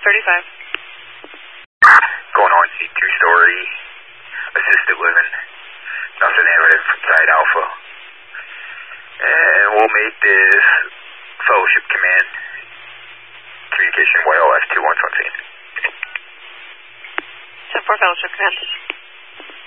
35. Going on, see 2-story, assisted living, nothing negative from side Alpha. And we'll make this Fellowship Command, communication YLF 2-1 on scene. 10-4 Fellowship Command.